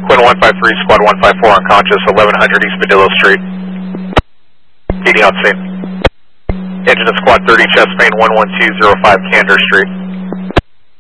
Quinn 153, Squad 154 unconscious, 1100 East Padilla Street. Meeting on scene. Engine of Squad 30, chest main 11205 Candor Street.